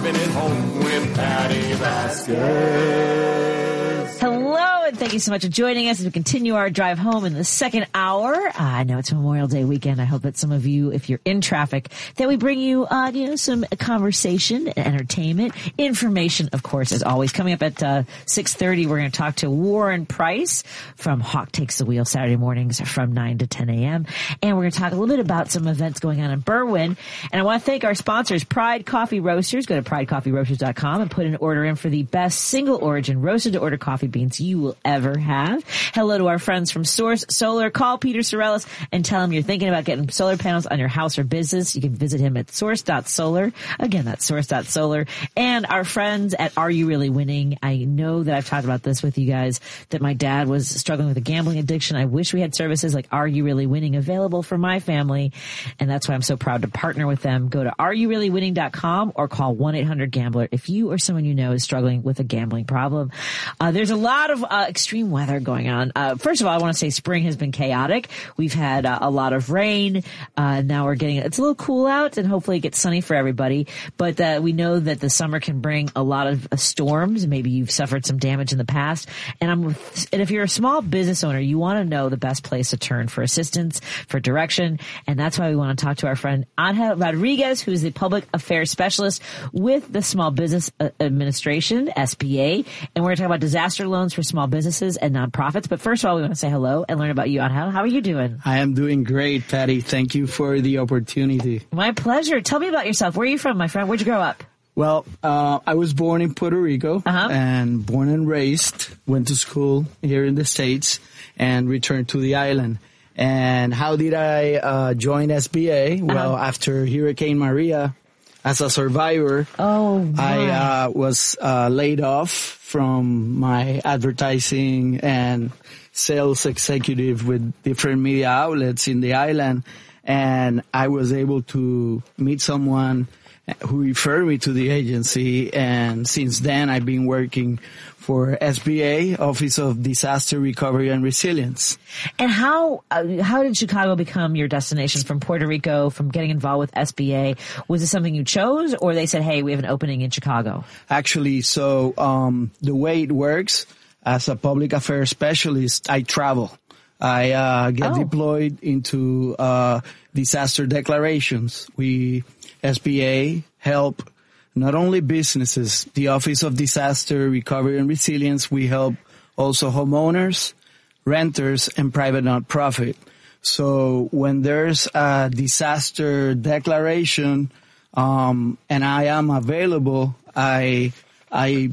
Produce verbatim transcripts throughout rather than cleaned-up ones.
Driving it home with Patty Vasquez. Hello, and thank you so much for joining us as we continue our drive home in the second hour. Uh, I know it's Memorial Day weekend. I hope that some of you, if you're in traffic, that we bring you, uh, you know, some conversation, entertainment, information, of course, as always. Coming up at uh, six thirty, we're going to talk to Warren Price from Hawk Takes the Wheel Saturday mornings from nine to ten a.m. And we're going to talk a little bit about some events going on in Berwyn. And I want to thank our sponsors, Pride Coffee Roasters. Go to pride coffee roasters dot com and put an order in for the best single origin roasted to order coffee beans you will ever have. Hello to our friends from Source Solar. Call Peter Sorellis and tell him you're thinking about getting solar panels on your house or business. You can visit him at source dot solar. Again, that's source dot solar. And our friends at Are You Really Winning? I know that I've talked about this with you guys, that my dad was struggling with a gambling addiction. I wish we had services like Are You Really Winning available for my family. And that's why I'm so proud to partner with them. Go to are you really winning dot com or call one eight hundred gambler if you or someone you know is struggling with a gambling problem. Uh, there's a lot of uh, extreme weather going on. Uh, first of all, I want to say spring has been chaotic. We've had uh, a lot of rain. Uh, now we're getting, it's a little cool out and hopefully it gets sunny for everybody. But uh, we know that the summer can bring a lot of uh, storms. Maybe you've suffered some damage in the past. And I'm, and if you're a small business owner, you want to know the best place to turn for assistance, for direction. And that's why we want to talk to our friend Angel Rodriguez, who's the public affairs specialist with the Small Business Administration, S B A. And we're going to talk about disaster loans for small businesses and nonprofits. But first of all, we want to say hello and learn about you, Angel. How are you doing? I am doing great, Patty. Thank you for the opportunity. My pleasure. Tell me about yourself. Where are you from, my friend? Where'd you grow up? Well, uh, I was born in Puerto Rico uh-huh. and born and raised, went to school here in the States and returned to the island. And how did I uh, join S B A? Uh-huh. Well, after Hurricane Maria, as a survivor, oh, my. I uh, was uh, laid off from my advertising and sales executive with different media outlets in the island. And I was able to meet someone who referred me to the agency. And since then, I've been working for S B A, Office of Disaster Recovery and Resilience. And how uh, how did Chicago become your destination from Puerto Rico, from getting involved with S B A? Was it something you chose, or they said, hey, we have an opening in Chicago? Actually, so um the way it works, as a public affairs specialist, I travel. I uh get oh. deployed into uh disaster declarations. We, S B A, help not only businesses, the Office of Disaster Recovery and Resilience, we help also homeowners, renters, and private nonprofit. So when there's a disaster declaration, um, and I am available, I, I,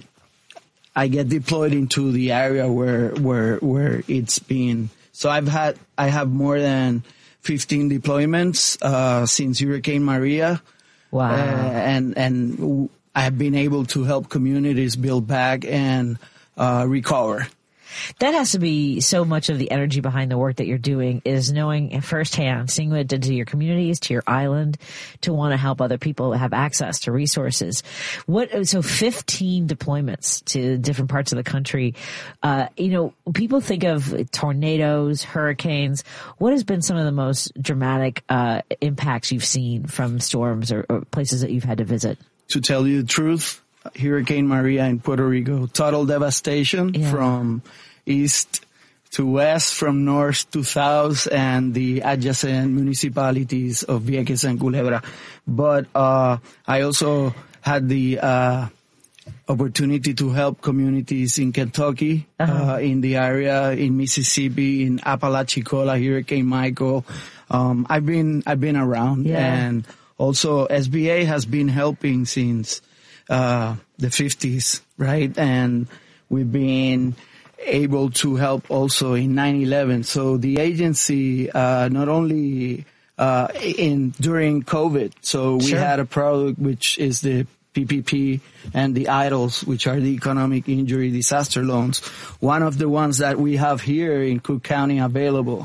I get deployed into the area where, where, where it's been. So I've had, I have more than fifteen deployments, uh, since Hurricane Maria. Wow. Uh, and, and I have been able to help communities build back and, uh, recover. That has to be so much of the energy behind the work that you're doing, is knowing firsthand, seeing what it did to your communities, to your island, to want to help other people have access to resources. What, so fifteen deployments to different parts of the country. Uh, you know, people think of tornadoes, hurricanes. What has been some of the most dramatic, uh, impacts you've seen from storms or, or places that you've had to visit? To tell you the truth, Hurricane Maria in Puerto Rico, total devastation yeah. from east to west, from north to south, and the adjacent municipalities of Vieques and Culebra. But uh I also had the uh opportunity to help communities in Kentucky, uh-huh. uh in the area, in Mississippi, in Apalachicola, Hurricane Michael. Um I've been I've been around, yeah. and also S B A has been helping since uh the fifties, right? And we've been able to help also in nine eleven. So the agency, uh not only uh in during COVID, so we sure. had a product which is the P P P and the I D L S, which are the economic injury disaster loans. One of the ones that we have here in Cook County available.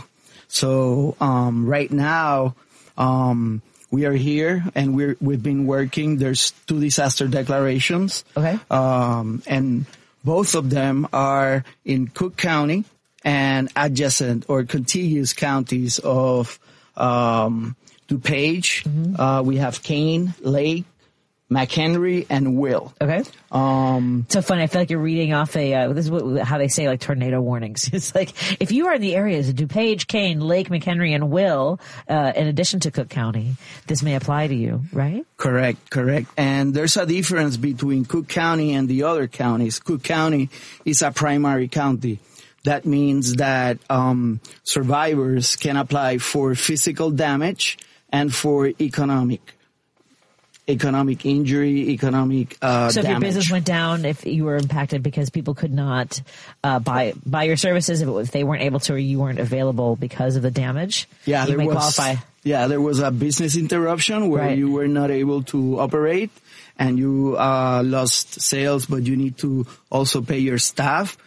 So um right now um we are here and we're, we've been working. There's two disaster declarations. Okay. Um, and both of them are in Cook County and adjacent or contiguous counties of, um, DuPage. Mm-hmm. Uh, we have Kane, Lake, McHenry, and Will. Okay. Um, so funny. I feel like you're reading off a, uh, this is what, how they say like tornado warnings. It's like, if you are in the areas of DuPage, Kane, Lake, McHenry, and Will, uh, in addition to Cook County, this may apply to you, right? Correct, correct. And there's a difference between Cook County and the other counties. Cook County is a primary county. That means that um, survivors can apply for physical damage and for economic economic injury, economic uh, so if damage. your business went down, if you were impacted because people could not uh, buy buy your services, if, it, if they weren't able to or you weren't available because of the damage, yeah, you there may was, qualify. Yeah, there was a business interruption where right. you were not able to operate and you uh, lost sales, but you need to also pay your staff.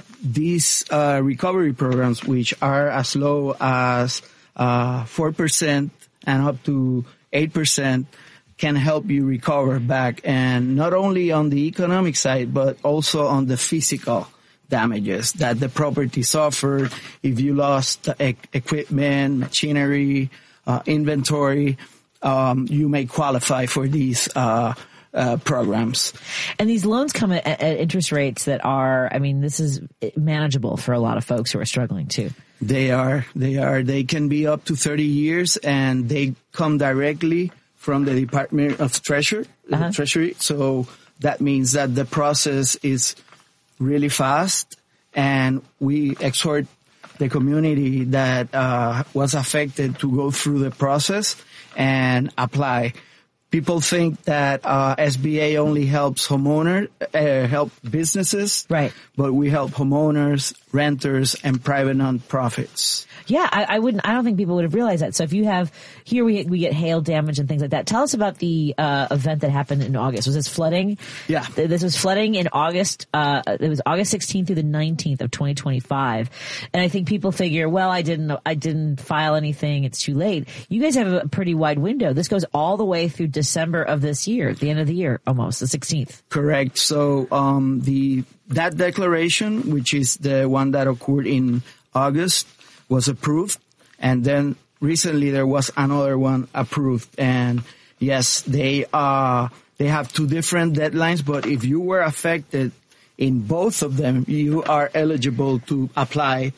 These uh, recovery programs, which are as low as uh, four percent and up to eight percent, can help you recover back, and not only on the economic side, but also on the physical damages that the property suffered. If you lost e- equipment, machinery, uh, inventory, um, you may qualify for these uh Uh, programs. And these loans come at, at interest rates that are, I mean, this is manageable for a lot of folks who are struggling too. They are, they are, they can be up to thirty years, and they come directly from the Department of Treasury, uh-huh. Treasury. So that means that the process is really fast, and we exhort the community that uh, was affected to go through the process and apply. People think that uh, S B A only helps homeowners, uh, help businesses, right? But we help homeowners, renters, and private nonprofits. Yeah, I, I wouldn't. I don't think people would have realized that. So if you have here, we we get hail damage and things like that. Tell us about the uh, event that happened in August. Was this flooding? Yeah, this was flooding in August. Uh, it was August sixteenth through the nineteenth of twenty twenty-five. And I think people figure, well, I didn't, I didn't file anything. It's too late. You guys have a pretty wide window. This goes all the way through December of this year, the end of the year, almost the sixteenth. Correct. So um, the that declaration, which is the one that occurred in August, was approved, and then recently there was another one approved. And yes, they uh they have two different deadlines, but if you were affected in both of them, you are eligible to apply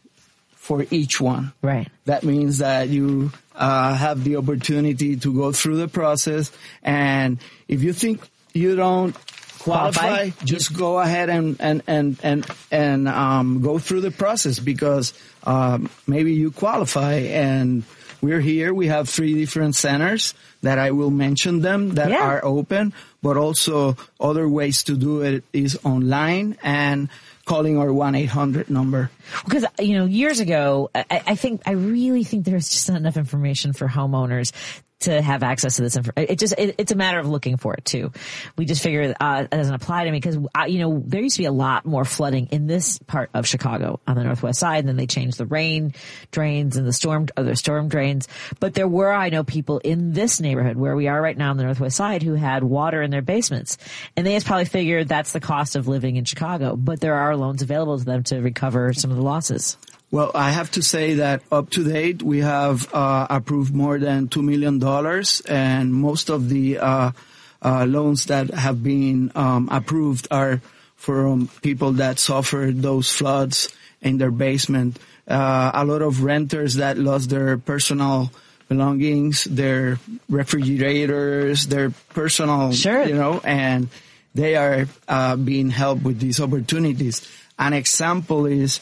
for each one. Right. That means that you uh have the opportunity to go through the process, and if you think you don't qualify, qualify? just go ahead and and and and and um go through the process, because um maybe you qualify. And we're here. We have three different centers that I will mention them that yeah. are open, but also other ways to do it is online and calling our one eight hundred number. Because, you know, years ago, I, I think, I really think there's just not enough information for homeowners to have access to this information. It just, it, it's a matter of looking for it too. We just figure uh, it doesn't apply to me because, uh, you know, there used to be a lot more flooding in this part of Chicago on the northwest side, and then they changed the rain drains and the storm, or the storm drains. But there were, I know, people in this neighborhood where we are right now on the northwest side who had water in their basements, and they just probably figured that's the cost of living in Chicago. But there are loans available to them to recover some of the losses. Well, I have to say that up to date, we have uh, approved more than two million dollars, and most of the uh, uh, loans that have been um, approved are from people that suffered those floods in their basement. Uh, a lot of renters that lost their personal belongings, their refrigerators, their personal, sure. you know, and they are uh, being helped with these opportunities. An example is,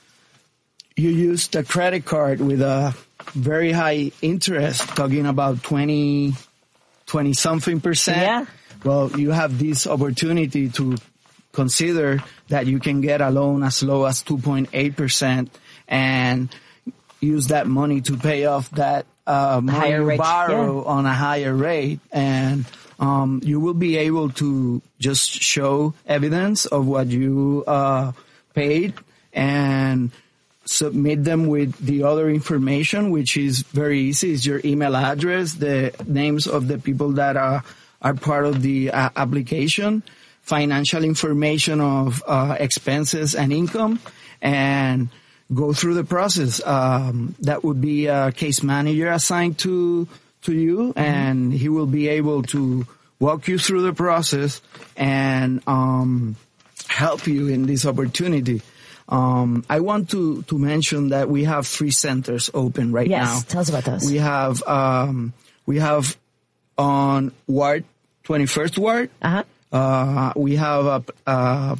you used a credit card with a very high interest, talking about twenty, twenty something percent. Yeah. Well, you have this opportunity to consider that you can get a loan as low as two point eight percent and use that money to pay off that uh, money higher you rate, borrow yeah. on a higher rate. And um, you will be able to just show evidence of what you uh, paid and submit them with the other information, which is very easy. It's your email address, the names of the people that are, are part of the uh, application, financial information of uh, expenses and income, and go through the process. Um, that would be a case manager assigned to to you, mm-hmm. and he will be able to walk you through the process and um, help you in this opportunity. Um, I want to, to mention that we have three centers open right yes, now. Yes, tell us about those. We have, um, we have on Ward, twenty-first Ward, uh-huh. uh, we have a, uh,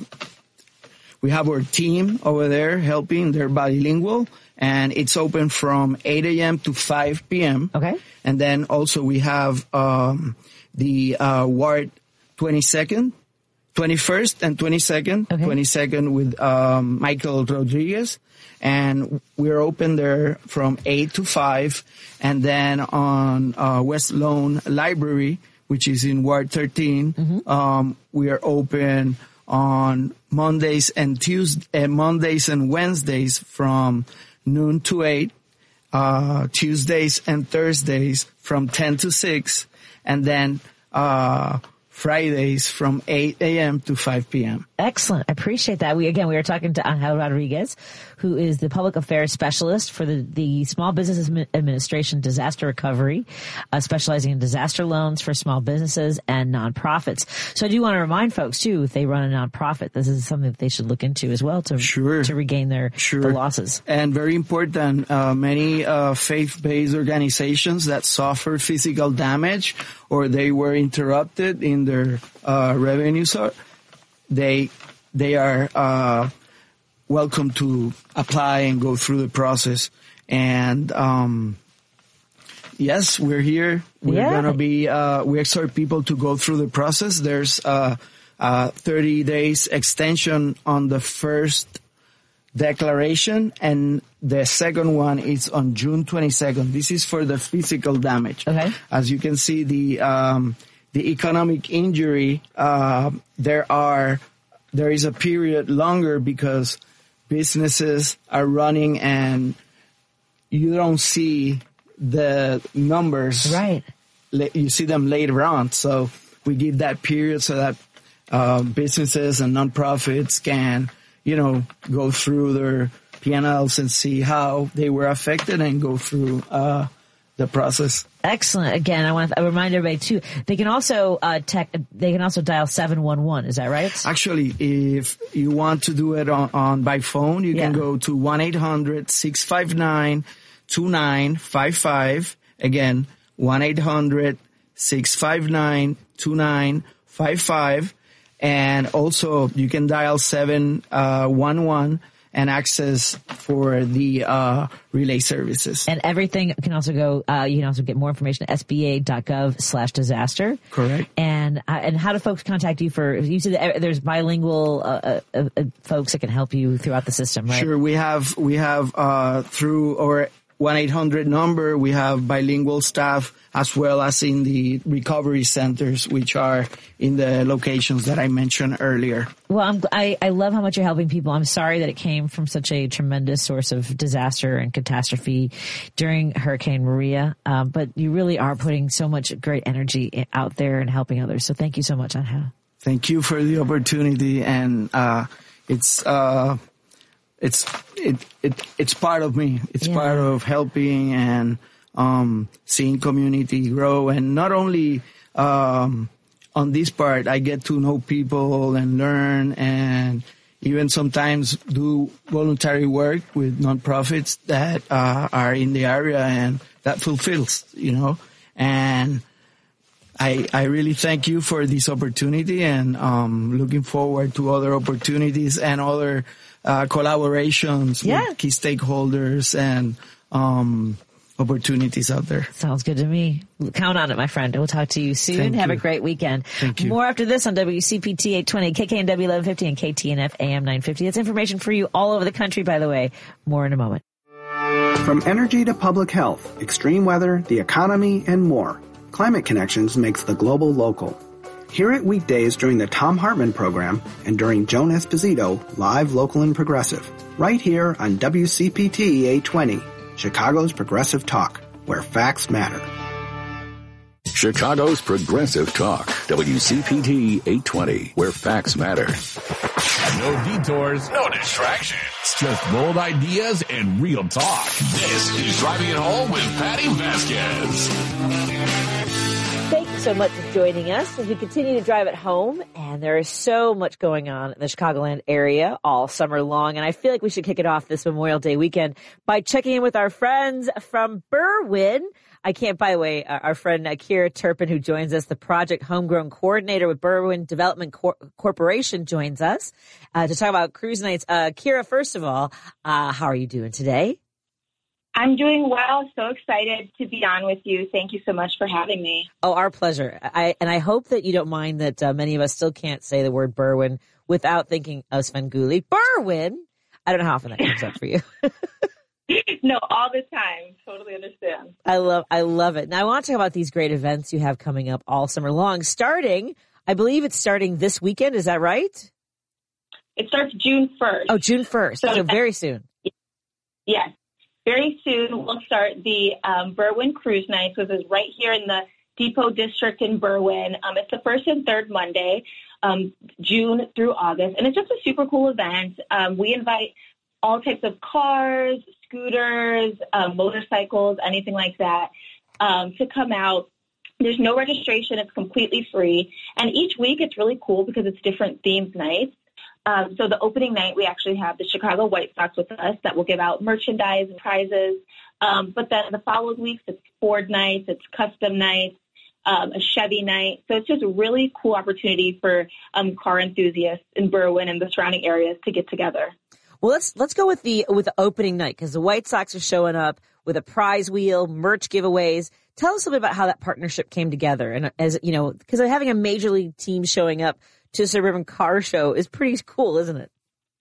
we have our team over there helping. They're bilingual, and it's open from eight a.m. to five p.m. Okay. And then also we have, um, the, uh, Ward twenty-second. twenty-first and twenty-second, okay. twenty-second with um, Michael Rodriguez, and we're open there from eight to five, and then on uh, West Lone Library, which is in Ward thirteen, mm-hmm. um, we are open on Mondays and Tuesdays, uh, Mondays and Wednesdays from noon to eight, uh, Tuesdays and Thursdays from ten to six, and then uh Fridays from eight a.m. to five p.m. Excellent. I appreciate that. We, again, we are talking to Angel Rodriguez, who is the public affairs specialist for the, the Small Business Administration Disaster Recovery, uh, specializing in disaster loans for small businesses and nonprofits. So I do want to remind folks too, if they run a nonprofit, this is something that they should look into as well to, sure. to regain their, sure. their losses. And very important, uh, many, uh, faith-based organizations that suffer physical damage or they were interrupted in their, uh, revenues, are, they, they are, uh, welcome to apply and go through the process. And, um, yes, we're here. We're yeah. going to be, uh, we exhort people to go through the process. There's, uh, uh, thirty days extension on the first declaration, and the second one is on June twenty-second. This is for the physical damage. Okay. As you can see, the, um, the economic injury, uh, there are, there is a period longer because businesses are running and you don't see the numbers. Right. You see them later on. So we give that period so that uh, businesses and nonprofits can, you know, go through their P and Ls and see how they were affected and go through uh the process. Excellent. Again, I want to remind everybody too, they can also uh tech, they can also dial seven one one. Is that right? Actually, if you want to do it on, on by phone, you yeah. can go to one eight hundred six five nine two nine five five. Again, one eight hundred six five nine two nine five five. And also you can dial seven one one and access for the uh relay services. And everything can also go, uh you can also get more information at S B A dot gov slash disaster. Correct. And uh, and how do folks contact you for, you said that there's bilingual uh, uh, uh, folks that can help you throughout the system, right? Sure. We have, we have uh through our one eight hundred number, we have bilingual staff as well as in the recovery centers, which are in the locations that I mentioned earlier. Well, I'm, I, I love how much you're helping people. I'm sorry that it came from such a tremendous source of disaster and catastrophe during Hurricane Maria. Um, but you really are putting so much great energy out there and helping others. So thank you so much, Angel. Thank you for the opportunity. And, uh, it's, uh, it's, it, it, it's part of me. It's yeah. part of helping and, um, seeing community grow. And not only, um, on this part, I get to know people and learn and even sometimes do voluntary work with nonprofits that, uh, are in the area, and that fulfills, you know, and I, I really thank you for this opportunity, and, um, looking forward to other opportunities and other, uh, collaborations yeah. with key stakeholders and, um, opportunities out there. Sounds good to me. Count on it, my friend. We'll talk to you soon. Thank Have you. a great weekend. Thank you. More after this on W C P T eight twenty, K K N W eleven fifty, and K T N F A M nine fifty. That's information for you all over the country, by the way. More in a moment. From energy to public health, extreme weather, the economy, and more, Climate Connections makes the global local. Hear it weekdays during the Thom Hartmann program and during Joan Esposito, live, local, and progressive. Right here on W C P T eight twenty. Chicago's Progressive Talk, where facts matter. Chicago's Progressive Talk, W C P T eight twenty, where facts matter. No detours, no distractions, just bold ideas and real talk. This is Driving It Home with Patty Vasquez. Fake so much for joining us as we continue to drive it home. And there is so much going on in the Chicagoland area all summer long. And I feel like we should kick it off this Memorial Day weekend by checking in with our friends from Berwyn. I can't, by the way, our friend Kira Turpin, who joins us, the Project Homegrown Coordinator with Berwyn Development Cor- Corporation, joins us uh, to talk about cruise nights. Uh, Kira, first of all, uh, how are you doing today? I'm doing well. So excited to be on with you. Thank you so much for having me. Oh, our pleasure. I and I hope that you don't mind that uh, many of us still can't say the word Berwyn without thinking of Svengoolie. Berwyn! I don't know how often that comes up for you. No, all the time. Totally understand. I love I love it. Now, I want to talk about these great events you have coming up all summer long, starting, I believe it's starting this weekend. Is that right? It starts June first. Oh, June first. So, so very soon. Yes. Very soon, we'll start the um, Berwyn Cruise Nights, which is right here in the Depot District in Berwyn. Um, it's the first and third Monday, um, June through August, and it's just a super cool event. Um, we invite all types of cars, scooters, um, motorcycles, anything like that, um, to come out. There's no registration. It's completely free. And each week, it's really cool because it's different themed nights. Um, so the opening night, we actually have the Chicago White Sox with us that will give out merchandise and prizes. Um, but then the following weeks, it's Ford nights, it's custom nights, um, a Chevy night. So it's just a really cool opportunity for um, car enthusiasts in Berwyn and the surrounding areas to get together. Well, let's let's go with the with the opening night because the White Sox are showing up with a prize wheel, merch giveaways. Tell us a little bit about how that partnership came together, and as you know, because having a major league team showing up to a suburban car show is pretty cool, isn't it?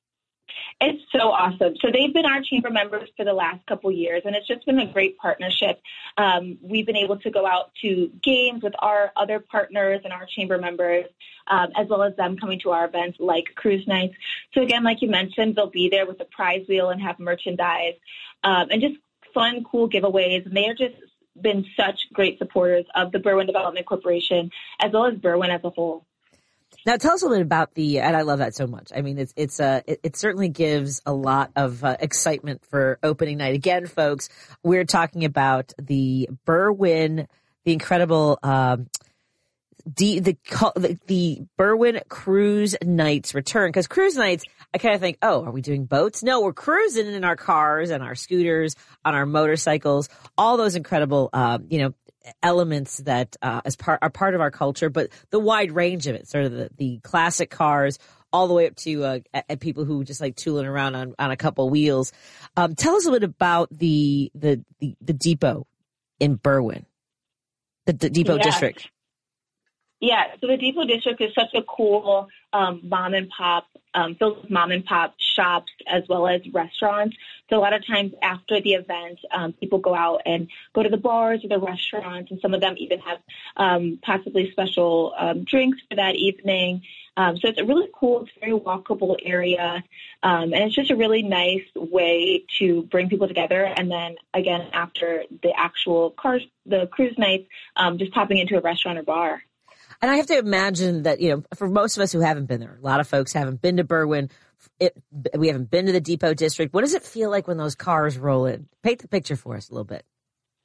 It's so awesome. So they've been our chamber members for the last couple years, and it's just been a great partnership. Um, we've been able to go out to games with our other partners and our chamber members, um, as well as them coming to our events like cruise nights. So again, like you mentioned, they'll be there with a prize wheel and have merchandise um, and just fun, cool giveaways. And they are just been such great supporters of the Berwyn Development Corporation, as well as Berwyn as a whole. Now, tell us a little bit about the, and I love that so much. I mean, it's, it's, uh, it, it certainly gives a lot of uh, excitement for opening night. Again, folks, we're talking about the Berwyn, the incredible, um, the, the, the, the Berwyn Cruise Nights return. Cause cruise nights, I kind of think, oh, are we doing boats? No, we're cruising in our cars and our scooters, on our motorcycles, all those incredible, um, you know, elements that uh, as part are part of our culture, but the wide range of it, sort of the, the classic cars, all the way up to uh, at people who just like tooling around on, on a couple wheels. Um, tell us a bit about the the the, the depot in Berwyn, the, the depot yeah. district. Yeah, so the Depot District is such a cool um, mom and pop, um, filled with mom and pop shops as well as restaurants. So a lot of times after the event, um, people go out and go to the bars or the restaurants, and some of them even have um, possibly special um, drinks for that evening. Um, so it's a really cool, it's a very walkable area, um, and it's just a really nice way to bring people together. And then again, after the actual cars, the cruise nights, um, just popping into a restaurant or bar. And I have to imagine that, you know, for most of us who haven't been there, a lot of folks haven't been to Berwyn. It, we haven't been to the Depot District. What does it feel like when those cars roll in? Paint the picture for us a little bit.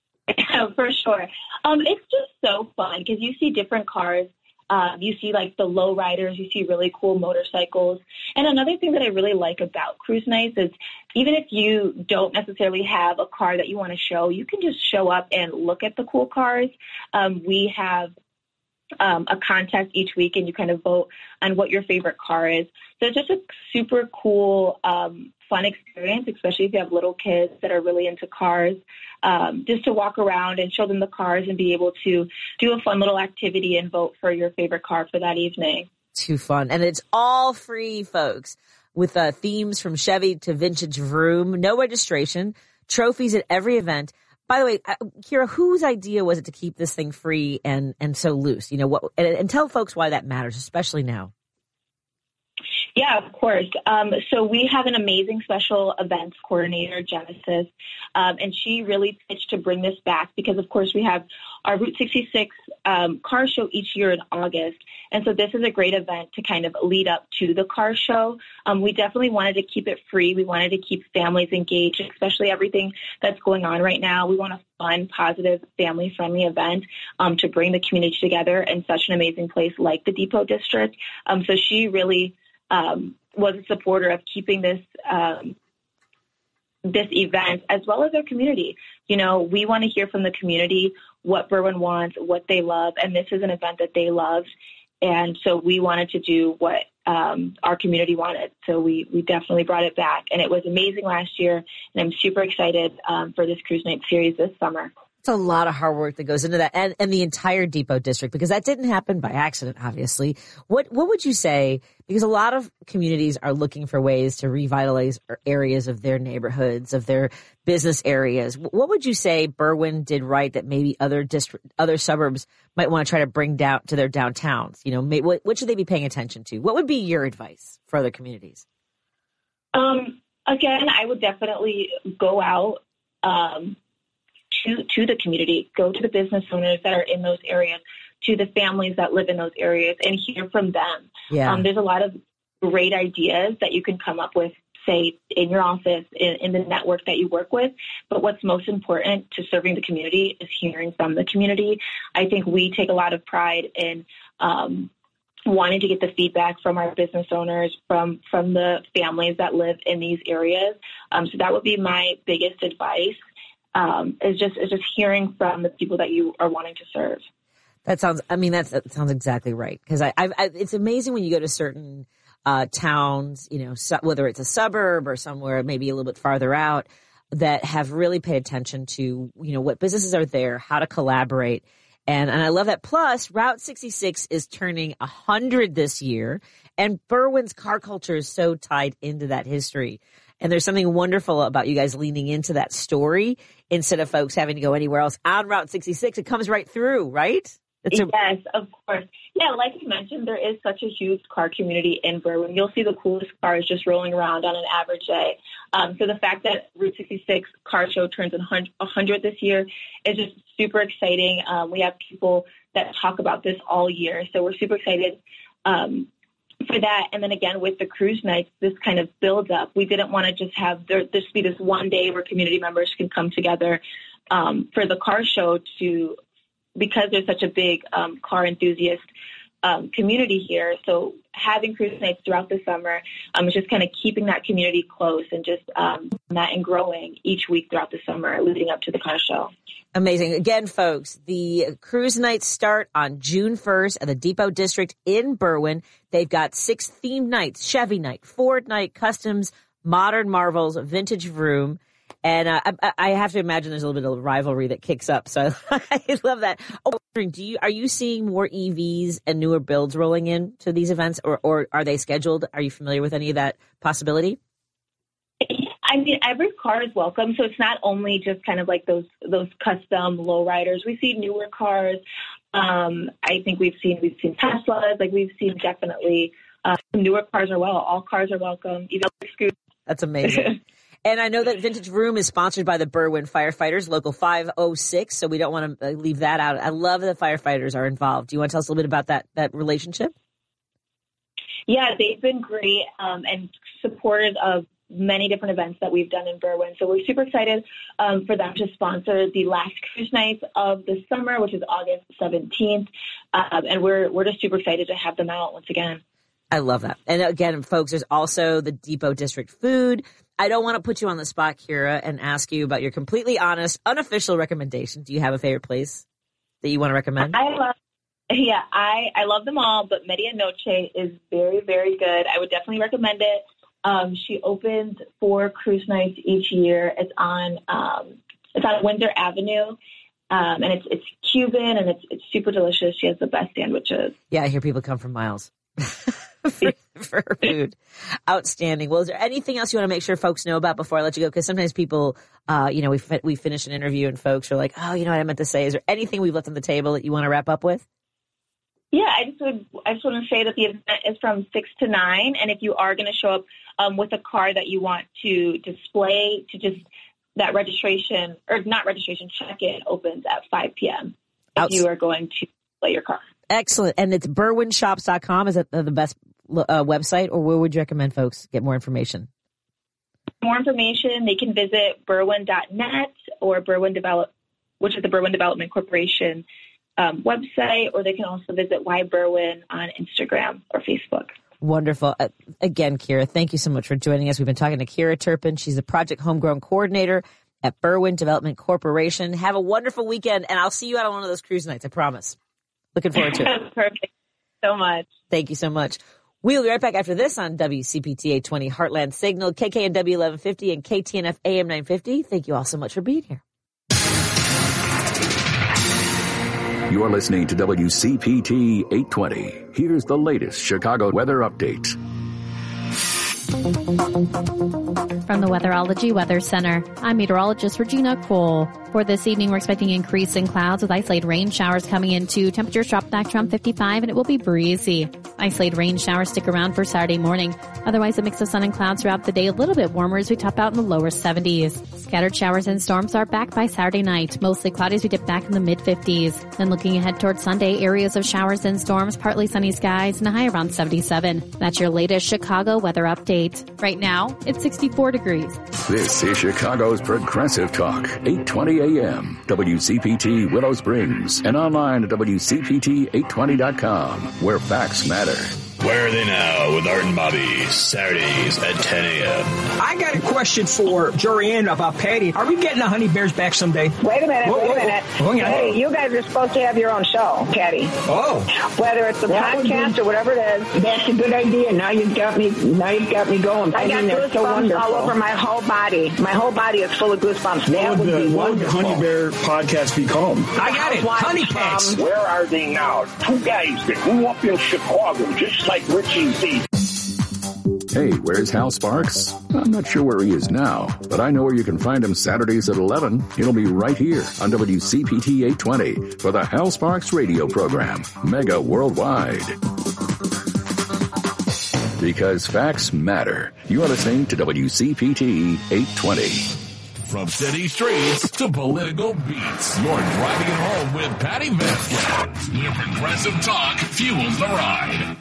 For sure. Um, it's just so fun because you see different cars. Um, you see like the low riders. You see really cool motorcycles. And another thing that I really like about cruise nights is even if you don't necessarily have a car that you want to show, you can just show up and look at the cool cars. Um, we have Um, a contest each week, and you kind of vote on what your favorite car is. So it's just a super cool, um, fun experience, especially if you have little kids that are really into cars, um, just to walk around and show them the cars and be able to do a fun little activity and vote for your favorite car for that evening. Too fun. And it's all free, folks, with uh, themes from Chevy to vintage Vroom, no registration, trophies at every event. By the way, Kira, whose idea was it to keep this thing free and, and so loose? You know what? And, and tell folks why that matters, especially now. Yeah, of course. Um, so we have an amazing special events coordinator, Genesis, um, and she really pitched to bring this back because, of course, we have our Route sixty-six um, car show each year in August. And so this is a great event to kind of lead up to the car show. Um, we definitely wanted to keep it free. We wanted to keep families engaged, especially everything that's going on right now. We want a fun, positive, family-friendly event um, to bring the community together in such an amazing place like the Depot District. Um, so she really um, was a supporter of keeping this um, this event as well as our community. You know, we want to hear from the community what Berwyn wants, what they love, and this is an event that they love. And so we wanted to do what um, our community wanted. So we, we definitely brought it back. And it was amazing last year. And I'm super excited um, for this Cruise Night series this summer. It's a lot of hard work that goes into that, and, and the entire Depot District, because that didn't happen by accident, obviously. What what would you say, because a lot of communities are looking for ways to revitalize areas of their neighborhoods, of their business areas. What would you say Berwyn did right that maybe other district, other suburbs might want to try to bring down to their downtowns? You know, may, what, what should they be paying attention to? What would be your advice for other communities? Um, again, I would definitely go out, um, To, to the community, go to the business owners that are in those areas, to the families that live in those areas, and hear from them. Yeah. Um, there's a lot of great ideas that you can come up with, say, in your office, in, in the network that you work with. But what's most important to serving the community is hearing from the community. I think we take a lot of pride in um, wanting to get the feedback from our business owners, from, from the families that live in these areas. Um, so that would be my biggest advice. Um, is just is just hearing from the people that you are wanting to serve. That sounds. I mean, that's, that sounds exactly right. Because I, I've, I, it's amazing when you go to certain uh, towns, you know, su- whether it's a suburb or somewhere maybe a little bit farther out, that have really paid attention to, you know, what businesses are there, how to collaborate, and and I love that. Plus, Route sixty-six is turning a hundred this year, and Berwyn's car culture is so tied into that history. And there's something wonderful about you guys leaning into that story instead of folks having to go anywhere else on Route sixty-six. It comes right through, right? It's a- yes, of course. Yeah, like you mentioned, there is such a huge car community in Berwyn. You'll see the coolest cars just rolling around on an average day. Um, so the fact that Route sixty-six car show turns one hundred this year is just super exciting. Um, we have people that talk about this all year. So we're super excited um for that. And then again, with the cruise nights, this kind of builds up. We didn't want to just have there just be this one day where community members can come together um, for the car show to, because there's such a big um, car enthusiast um, community here. So having cruise nights throughout the summer um, is just kind of keeping that community close and just um, that and growing each week throughout the summer leading up to the car show. Amazing. Again, folks, the cruise nights start on June first at the Depot District in Berwyn. They've got six themed nights: Chevy night, Ford night, customs, modern marvels, vintage vroom. And uh, I, I have to imagine there's a little bit of rivalry that kicks up. So I love that. Oh, do you, are you seeing more E Vs and newer builds rolling in to these events, or, or are they scheduled? Are you familiar with any of that possibility? I mean, every car is welcome. So it's not only just kind of like those those custom lowriders. We see newer cars. Um, I think we've seen we've seen Teslas. Like we've seen definitely uh, newer cars are well. All cars are welcome. Even scooters. That's amazing. And I know that Vintage Vroom is sponsored by the Berwyn Firefighters, Local five oh six. So we don't want to leave that out. I love that the firefighters are involved. Do you want to tell us a little bit about that that relationship? Yeah, they've been great um, and supportive of many different events that we've done in Berwyn. So we're super excited um, for them to sponsor the last cruise nights of the summer, which is August seventeenth. Um, and we're we're just super excited to have them out once again. I love that. And again, folks, there's also the Depot District food. I don't want to put you on the spot, Kira, and ask you about your completely honest, unofficial recommendation. Do you have a favorite place that you want to recommend? I love Yeah, I, I love them all, but Medianoche is very, very good. I would definitely recommend it. Um, she opens four cruise nights each year. It's on um, it's on Windsor Avenue, um, and it's it's Cuban and it's it's super delicious. She has the best sandwiches. Yeah, I hear people come from miles for, for her food. Outstanding. Well, is there anything else you want to make sure folks know about before I let you go? Because sometimes people, uh, you know, we fi- we finish an interview and folks are like, oh, you know what I meant to say. Is there anything we've left on the table that you want to wrap up with? Yeah, I just would. I just want to say that the event is from six to nine, and if you are going to show up um, with a car that you want to display, to just that registration or not registration check-in opens at five p.m. if Outs- you are going to display your car. Excellent, and it's berwyn shops dot com. Is that the best uh, website, or where would you recommend folks get more information? For more information, they can visit berwyn dot net or Berwyn Develop, which is the Berwyn Development Corporation Um, website, or they can also visit Y Berwyn on Instagram or Facebook. Wonderful. Uh, again, Kira, thank you so much for joining us. We've been talking to Kira Turpin. She's a Project Homegrown Coordinator at Berwyn Development Corporation. Have a wonderful weekend, and I'll see you out on one of those cruise nights, I promise. Looking forward to it. Perfect. So much. Thank you so much. We'll be right back after this on W C P T eight twenty Heartland Signal, K K N W eleven fifty, and K T N F A M nine fifty. Thank you all so much for being here. You're listening to W C P T eight twenty. Here's the latest Chicago weather update. From the Weatherology Weather Center, I'm meteorologist Regina Cole. For this evening, we're expecting increase in clouds with isolated rain showers coming in too. Temperatures drop back to around fifty-five and it will be breezy. Isolated rain showers stick around for Saturday morning. Otherwise, a mix of sun and clouds throughout the day, a little bit warmer as we top out in the lower seventies. Scattered showers and storms are back by Saturday night. Mostly cloudy as we dip back in the mid-fifties. Then looking ahead towards Sunday, areas of showers and storms, partly sunny skies, and a high around seventy-seven. That's your latest Chicago weather update. Right now, it's sixty-four degrees. This is Chicago's Progressive Talk, eight twenty a m, W C P T Willow Springs, and online at W C P T eight twenty dot com, where facts matter. Where are they now with Art and Bobby? Saturdays at ten a m. I got a question for Jorianne about Patty. Are we getting the Honey Bears back someday? Wait a minute, whoa, wait whoa, a minute. whoa. Hey, you guys are supposed to have your own show, Patty. Oh. Whether it's a that podcast be, or whatever it is. That's a good idea. Now you've got me, now you've got me going. I, I got mean, goosebumps so wonderful. all over my whole body. My whole body is full of goosebumps. That what would would be the, wonderful. What would the Honey Bear podcast be called? I got it. Honey Pants. Where are they now? Two guys that grew up in Chicago, just like Richie Z. Hey, where's Hal Sparks? I'm not sure where he is now, but I know where you can find him Saturdays at eleven. He'll be right here on W C P T eight twenty for the Hal Sparks radio program, mega worldwide. Because facts matter. You're listening to W C P T eight twenty. From city streets to political beats, you're driving it home with Patty Vasquez. Where progressive talk fuels the ride.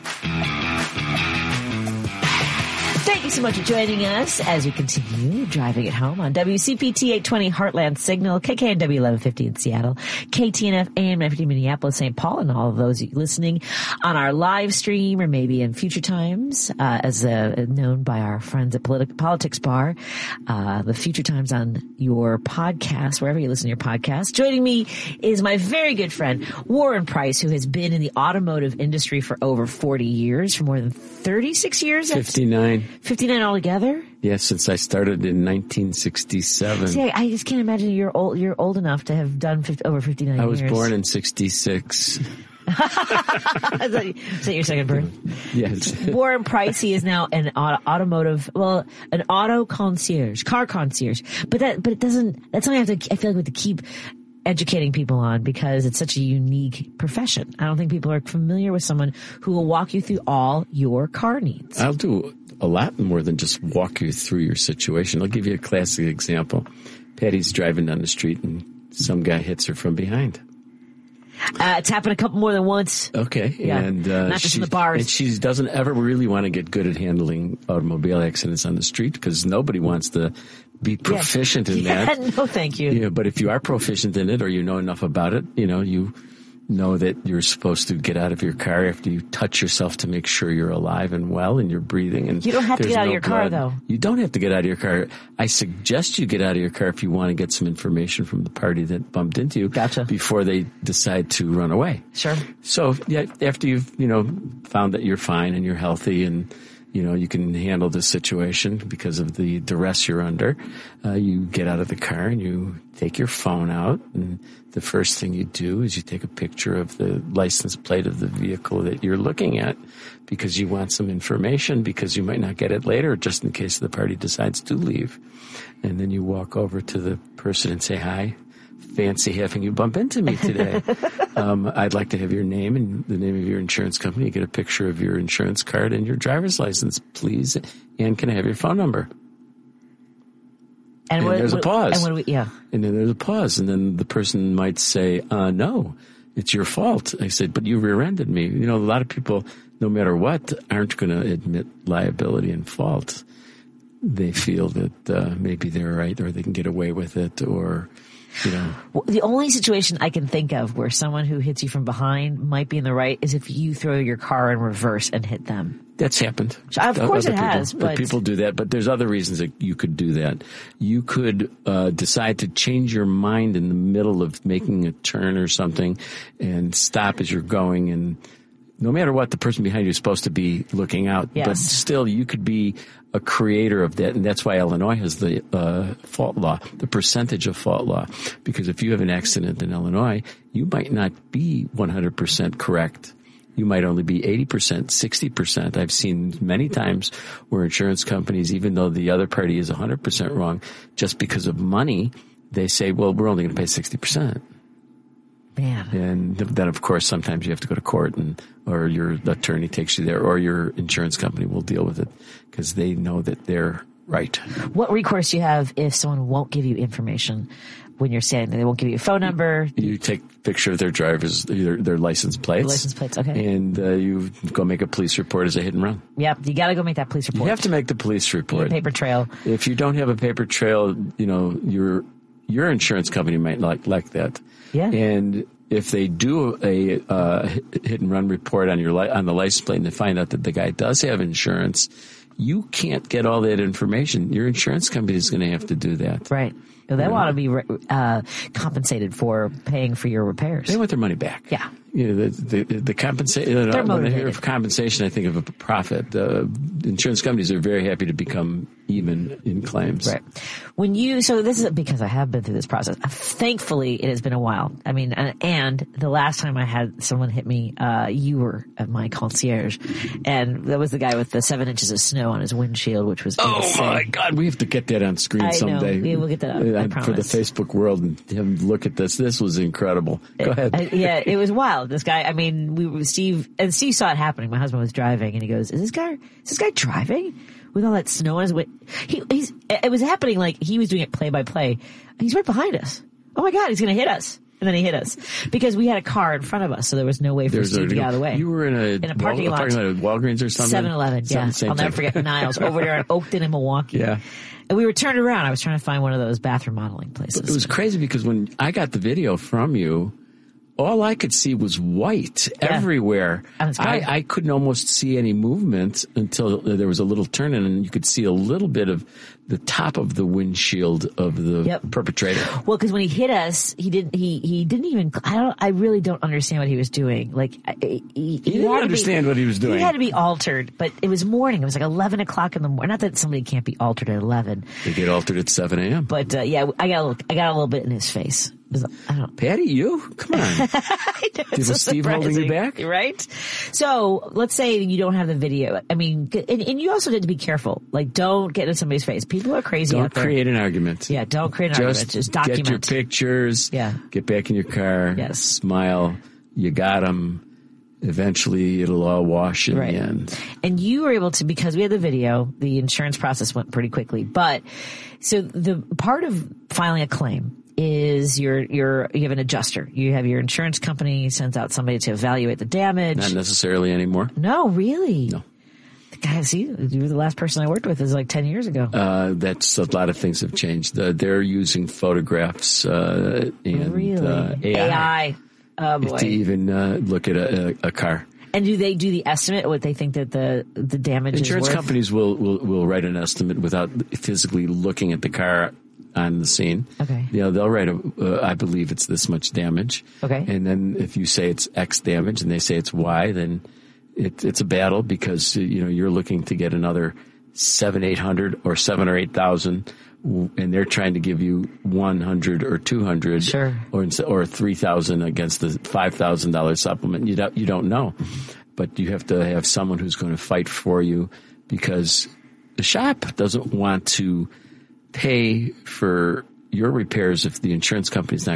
Thank you so much for joining us as we continue driving it home on W C P T eight twenty Heartland Signal, K K N W eleven fifty in Seattle, K T N F A M nine fifty Minneapolis, Saint Paul, and all of those listening on our live stream or maybe in future times, uh, as uh, known by our friends at Politi- Politics Bar, uh, the future times on your podcast, wherever you listen to your podcast. Joining me is my very good friend, Warren Price, who has been in the automotive industry for over forty years, for more than thirty-six years. fifty-nine. fifty-nine altogether? Yeah, since I started in nineteen sixty-seven. See, I, I just can't imagine you're old. You're old enough to have done fifty, over fifty-nine years. I was years. born in sixty-six. Is that, is that your second birth? Yes. Warren Price, he is now an auto, automotive, well, an auto concierge, car concierge. But that, but it doesn't. That's something I have to. I feel like we have to keep educating people on because it's such a unique profession. I don't think people are familiar with someone who will walk you through all your car needs. I'll do a lot more than just walk you through your situation. I'll give you a classic example. Patty's driving down the street and some guy hits her from behind. Uh, it's happened a couple more than once. Okay. Yeah. And, uh, not just in the bars. And she doesn't ever really want to get good at handling automobile accidents on the street because nobody wants to be proficient yes. in yeah, that. No, thank you. Yeah, but if you are proficient in it or you know enough about it, you know, you know that you're supposed to get out of your car after you touch yourself to make sure you're alive and well and you're breathing. And you don't have to get out no of your car, blood. though. You don't have to get out of your car. I suggest you get out of your car if you want to get some information from the party that bumped into you. Gotcha. Before they decide to run away. Sure. So yeah, after you've, you know, found that you're fine and you're healthy and, you know, you can handle the situation because of the duress you're under, uh, you get out of the car and you take your phone out, and the first thing you do is you take a picture of the license plate of the vehicle that you're looking at because you want some information because you might not get it later just in case the party decides to leave. And then you walk over to the person and say, "Hi, fancy having you bump into me today. um, I'd like to have your name and the name of your insurance company. Get a picture of your insurance card and your driver's license, please. And can I have your phone number? And, and what, there's what, a pause. And what do we, yeah. And then there's a pause. And then the person might say, uh, no, it's your fault. I said, but you rear-ended me. You know, a lot of people, no matter what, aren't going to admit liability and fault. They feel that uh, maybe they're right or they can get away with it or, you know. Well, the only situation I can think of where someone who hits you from behind might be in the right is if you throw your car in reverse and hit them. That's happened. Of course other it people, has. But people do that, but there's other reasons that you could do that. You could uh, decide to change your mind in the middle of making a turn or something and stop as you're going. And no matter what, the person behind you is supposed to be looking out. Yes. But still, you could be a creator of that. And that's why Illinois has the uh, fault law, the percentage of fault law. Because if you have an accident in Illinois, you might not be one hundred percent correct. You might only be eighty percent, sixty percent. I've seen many times where insurance companies, even though the other party is one hundred percent wrong, just because of money, they say, well, we're only going to pay sixty percent. Man. And then, of course, sometimes you have to go to court and or your attorney takes you there or your insurance company will deal with it because they know that they're right. What recourse do you have if someone won't give you information when you're saying they won't give you a phone number? You take a picture of their driver's, their, their license plates. License plates, okay. And uh, you go make a police report as a hit and run. Yep, you got to go make that police report. You have to make the police report. Paper trail. If you don't have a paper trail, you know, your your insurance company might like like that. Yeah. And if they do a uh, hit and run report on your li- on the license plate and they find out that the guy does have insurance, you can't get all that information. Your insurance company is going to have to do that. Right. They yeah. want to be uh, compensated for paying for your repairs. They want their money back. Yeah. You know, the, the, the compensation, They're when I hear motivated. of compensation, I think of a profit. Uh, insurance companies are very happy to become even in claims. Right. When you, so this is because I have been through this process. Thankfully, it has been a while. I mean, and, and the last time I had someone hit me, uh, you were at my concierge, and that was the guy with the seven inches of snow on his windshield, which was Oh insane. my God, we have to get that on screen I someday. know. Yeah, we'll get that up, I uh, promise. For the Facebook world and have them look at this. This was incredible. Go ahead. I, yeah, it was wild. This guy, I mean, we were, Steve, and Steve saw it happening. My husband was driving and he goes, is this guy, is this guy driving with all that snow on his way? He, he's, it was happening like he was doing it play by play. He's right behind us. Oh my God, he's going to hit us. And then he hit us because we had a car in front of us, so there was no way for There's Steve a, to get out of the way. You were in a, in a parking Wal- lot. a parking lot at Walgreens or something? seven eleven, yeah. Same I'll never thing. forget Niles over there in Oakton in Milwaukee. Yeah. And we were turned around. I was trying to find one of those bathroom modeling places. It was crazy because when I got the video from you, all I could see was white Yeah. everywhere. And it's I, fine. I couldn't almost see any movement until there was a little turn in and you could see a little bit of the top of the windshield of the Yep. perpetrator. Well, because when he hit us, he didn't. He he didn't even. I don't. I really don't understand what he was doing. Like I- he, he, He didn't had to understand be, what he was doing. He had to be altered, but it was morning. It was like eleven o'clock in the morning. Not that somebody can't be altered at eleven, They get altered at seven a.m. but uh, yeah, I got a little, I got a little bit in his face. It was, I don't know. Patty, you? Come on. It's Was so Steve holding you surprising, back? right? So let's say you don't have the video. I mean, and, and you also need to be careful. Like, don't get in somebody's face. People are crazy Don't out there. create an argument. Yeah, don't create an Just argument. Just document. get your pictures. Yeah. Get back in your car. Yes. Smile. You got them. Eventually, it'll all wash in Right. the end. And you were able to, because we had the video, the insurance process went pretty quickly. But so the part of filing a claim is you're, you're, you have an adjuster. You have your insurance company sends out somebody to evaluate the damage. Not necessarily anymore. No, really? No. God, see, you were the last person I worked with is like ten years ago. Uh, that's a lot of things have changed. Uh, they're using photographs uh, and Really? uh, A I, A I. Oh boy. to even uh, look at a, a, a car. And do they do the estimate what they think that the the damage Insurance is worth? companies will, will will write an estimate without physically looking at the car on the scene. Okay. You know, they'll write a, uh, I believe it's this much damage. Okay. And then if you say it's X damage and they say it's Y, then it, it's a battle because, you know, you're looking to get another seven, eight hundred or seven or eight thousand and they're trying to give you one hundred or two hundred Sure. or, or three thousand against the five thousand dollars supplement. You don't, you don't know, but you have to have someone who's going to fight for you because the shop doesn't want to pay for your repairs if the insurance company's not